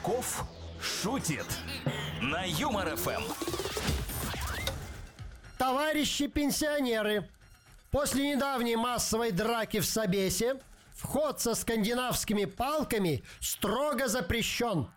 Качков шутит на Юмор ФМ. Товарищи пенсионеры, после недавней массовой драки в Собесе вход со скандинавскими палками строго запрещен.